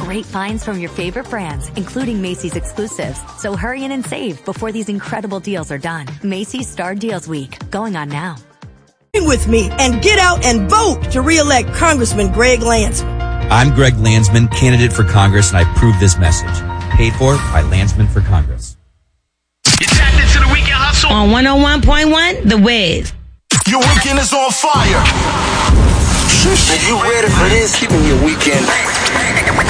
great finds from your favorite brands, including Macy's exclusives. So hurry in and save before these incredible deals are done. Macy's Star Deals Week, going on now. With me and get out and vote to re-elect Congressman Greg Landsman. I'm Greg Landsman, candidate for Congress, and I approve this message. Paid for by Landsman for Congress. You tapped into the Weekend Hustle on 101.1 The Wiz. Your weekend is on fire. Are you ready for this? Keeping your weekend